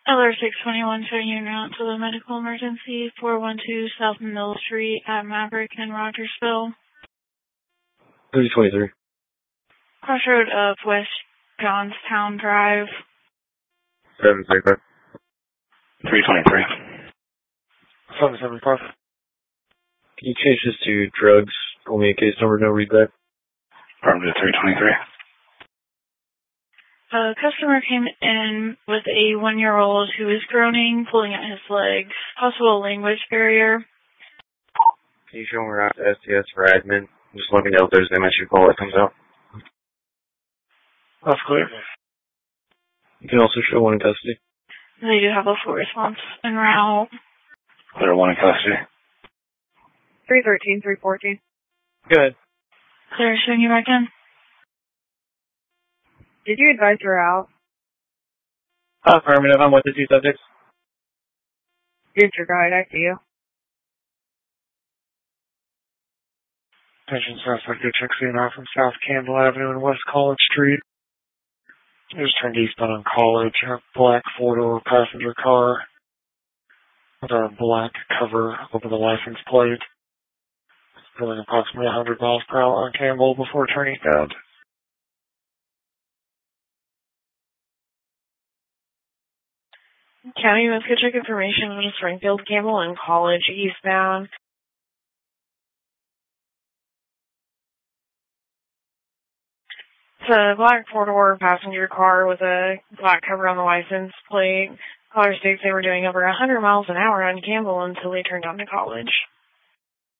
Alert 621 showing you route to the medical emergency, 412 South Mill Street at Maverick and Rogersville. 3023. Crossroad of West Johnstown Drive. 735. 323. 775. Can you change this to drugs? Only a case number, no readback. Affirmative 323. A customer came in with a 1-year-old who was groaning, pulling at his legs. Possible language barrier. Can you show me around to STS for admin? Just let me know if there's an MSU call that comes out. That's clear. You can also show one in custody. They do have a full response en route. Clear one in custody. 313, 314. Go ahead. Clear, showing you back in. Did you advise her out? Affirmative, I'm with the two subjects. Here's your guide, I see you. Attention suspect, your check CNR from South Campbell Avenue and West College Street. Just turned eastbound on College, a black four-door passenger car with a black cover over the license plate. Going approximately 100 miles per hour on Campbell before turning eastbound. County Musket check information on Springfield, Campbell, and College eastbound. It's a black four-door passenger car with a black cover on the license plate. Caller states they were doing over 100 miles an hour on Campbell until they turned onto College.